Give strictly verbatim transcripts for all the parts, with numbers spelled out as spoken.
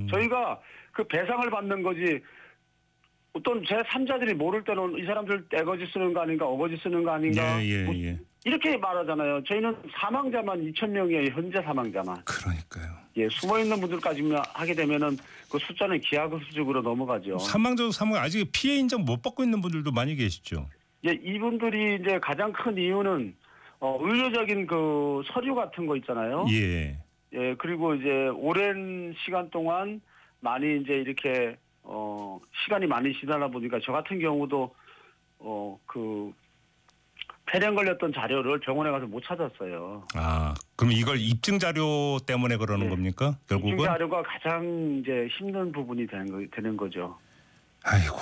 저희가 그 배상을 받는 거지 어떤 제삼자들이 모를 때는 이 사람들 떼거지 쓰는 거 아닌가 어거지 쓰는 거 아닌가 예, 예, 뭐 예. 이렇게 말하잖아요. 저희는 사망자만 이천 명이에요. 현재 사망자만. 그러니까요. 예, 숨어있는 분들까지만 하게 되면은 그 숫자는 기하급수적으로 넘어가죠. 사망자도 사망 아직 피해 인정 못 받고 있는 분들도 많이 계시죠. 예, 이분들이 이제 가장 큰 이유는 어, 의료적인 그 서류 같은 거 있잖아요. 예. 예, 그리고 이제 오랜 시간 동안 많이 이제 이렇게 어, 시간이 많이 지나다 보니까 저 같은 경우도 어, 그 폐렴 걸렸던 자료를 병원에 가서 못 찾았어요. 아, 그럼 이걸 입증 자료 때문에 그러는 네. 겁니까? 결국은 입증 자료가 가장 이제 힘든 부분이 되는, 거, 되는 거죠. 아이고,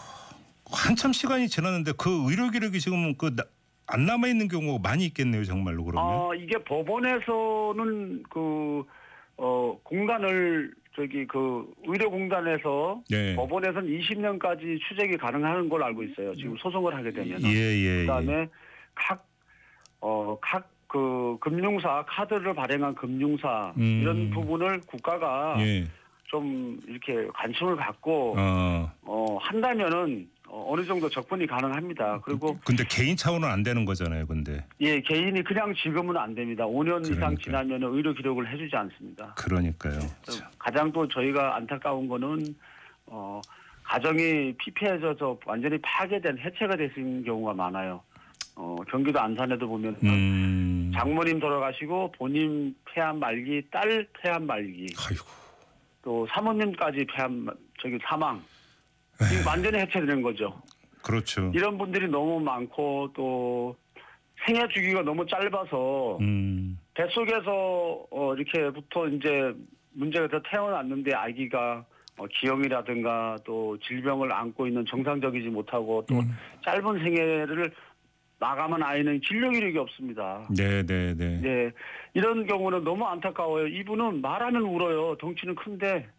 한참 시간이 지났는데 그 의료 기록이 지금 그 안 남아 있는 경우가 많이 있겠네요, 정말로 그러면. 아, 이게 법원에서는 그 어, 공단을 저기 그 의료공단에서 네. 법원에서는 이십 년까지 추적이 가능한 걸 알고 있어요. 지금 소송을 하게 되면. 예, 예, 그다음에 예. 각 어, 각 그 금융사 카드를 발행한 금융사 음. 이런 부분을 국가가 예. 좀 이렇게 관심을 갖고 어. 어, 한다면은 어, 어느 정도 접근이 가능합니다. 그리고 근데 개인 차원은 안 되는 거잖아요, 근데. 예, 개인이 그냥 지금은 안 됩니다. 오 년 이상 그러니까요. 지나면 의료 기록을 해주지 않습니다. 그러니까요. 가장 또 저희가 안타까운 거는 어, 가정이 피폐해져서 완전히 파괴된 해체가 되신 경우가 많아요. 어, 경기도 안산에도 보면 음. 장모님 돌아가시고 본인 폐암 말기, 딸 폐암 말기, 아이고. 또 사모님까지 폐암 저기 사망. 지금 완전히 해체되는 거죠. 그렇죠. 이런 분들이 너무 많고 또 생애 주기가 너무 짧아서 음. 뱃속에서 어 이렇게부터 이제 문제가 더 태어났는데 아기가 어 기형이라든가 또 질병을 안고 있는 정상적이지 못하고 또 음. 짧은 생애를 나가면 아이는 진료 기록이 없습니다. 네, 네, 네. 네, 이런 경우는 너무 안타까워요. 이분은 말하면 울어요. 덩치는 큰데.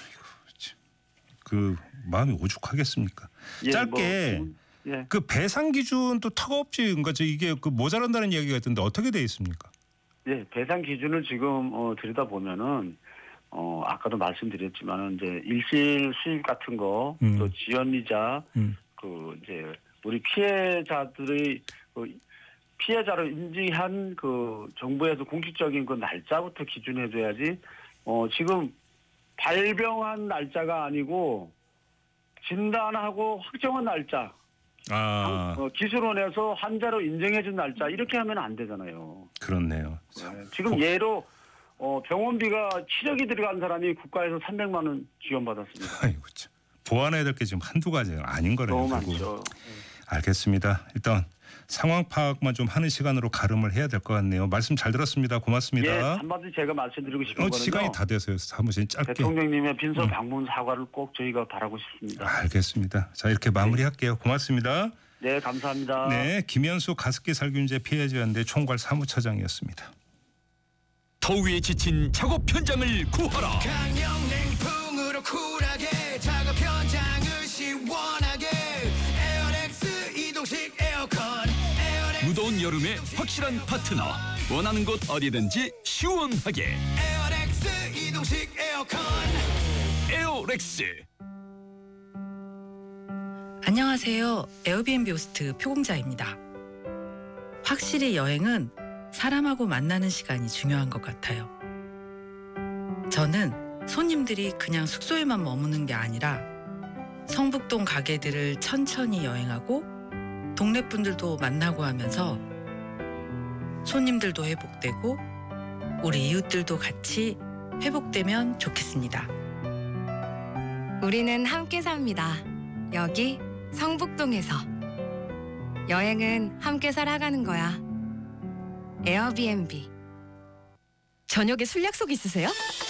그 마음이 오죽하겠습니까? 예, 짧게 뭐, 예. 그 배상 기준도 턱없이 그러니까 저 이게 그 모자란다는 이야기가 있던데 어떻게 돼 있습니까? 예, 배상 기준을 지금 어, 들여다 보면은 어 아까도 말씀드렸지만은 이제 일실 수입 같은 거, 음. 또 지연이자, 음. 그 이제 우리 피해자들의 그 피해자를 인지한 그 정부에서 공식적인 그 날짜부터 기준해줘야지. 어 지금 발병한 날짜가 아니고 진단하고 확정한 날짜. 아, 어, 기술원에서 환자로 인정해준 날짜 이렇게 하면 안 되잖아요. 그렇네요. 네, 지금 예로 어, 병원비가 칠억이 들어간 사람이 국가에서 삼백만 원 지원받았습니다. 아이고 참. 보완해야 될 게 지금 한두 가지가 아닌 거네요. 너무 결국. 많죠. 알겠습니다. 일단 상황 파악만 좀 하는 시간으로 가름을 해야 될 것 같네요. 말씀 잘 들었습니다. 고맙습니다. 예, 한마디 제가 말씀드리고 싶은 어, 거는요. 시간이 다 돼서요. 사무실 짧게. 대통령님의 빈소 음. 방문 사과를 꼭 저희가 바라고 싶습니다. 알겠습니다. 자, 이렇게 마무리할게요. 고맙습니다. 네, 감사합니다. 네, 김현수 가습기 살균제 피해자연대 총괄 사무처장이었습니다. 더위에 지친 작업 현장을 구하라. 강력 냉풍으로 쿨하게 작업 현장을 시원하게 에어렉스 이동식 에어컨 에어렉스 무더운 여름에 확실한 파트너. 원하는 곳 어디든지 시원하게. 에어렉스 이동식 에어컨 에어렉스. 안녕하세요. 에어비앤비 호스트 표공자입니다. 확실히 여행은 사람하고 만나는 시간이 중요한 것 같아요. 저는 손님들이 그냥 숙소에만 머무는 게 아니라 성북동 가게들을 천천히 여행하고 동네 분들도 만나고 하면서 손님들도 회복되고 우리 이웃들도 같이 회복되면 좋겠습니다. 우리는 함께 삽니다. 여기 성북동에서. 여행은 함께 살아가는 거야. 에어비앤비. 저녁에 술 약속 있으세요?